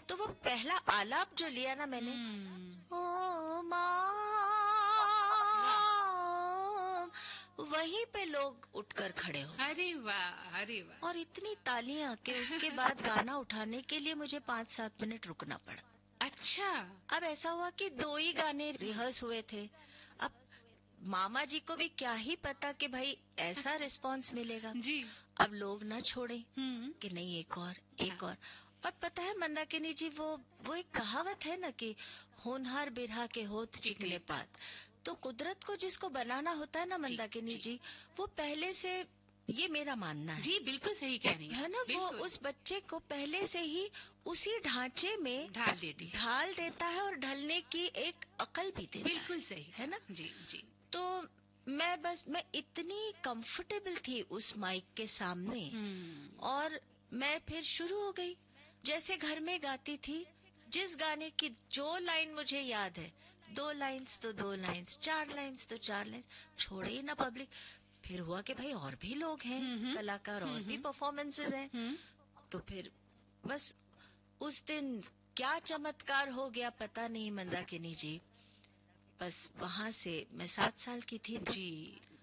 तो वो पहला आलाप जो लिया ना मैंने, ओ माँ, वहीं पे लोग उठकर खड़े हो गए। अरे वाह, अरे वाह। और इतनी तालियां कि उसके बाद गाना उठाने के लिए मुझे 5-7 मिनट रुकना पड़ा। अच्छा। अब ऐसा हुआ कि 2 ही गाने रिहर्स हुए थे। अब मामा जी को भी क्या ही पता कि भाई ऐसा रिस्पांस मिलेगा। जी। अब लोग ना छोड़े कि नहीं, एक और, एक और पता है मंदाकिनी जी, वो एक कहावत है ना कि होनहार बिरहा के होत चिकने पात। तो कुदरत को जिसको बनाना होता है ना जी, मंदाकिनी जी। जी, वो पहले से, ये मेरा मानना है, जी बिल्कुल सही कह रही हैं है आप, ना, वो बिल्कुल उस बच्चे को पहले से ही उसी ढांचे में ढाल देती है। ढाल देता है और ढलने की एक अकल भी देता बिल्कुल सही है ना। कहा। जी जी। तो मैं इतनी कंफर्टेबल थी उस माइक के सामने, और मैं फिर शुरू हो गई जैसे घर में गाती थी। जिस गाने की जो लाइन मुझे याद है, 2 लाइन्स तो 2 लाइन्स, 4 लाइन्स तो 4 लाइन्स, छोड़े ही ना पब्लिक। फिर हुआ कि भाई और भी लोग हैं कलाकार, और भी परफॉर्मेंसेस हैं। तो फिर बस उस दिन क्या चमत्कार हो गया पता नहीं मंदाकिनी जी। बस वहां से मैं 7 साल की थी तब। जी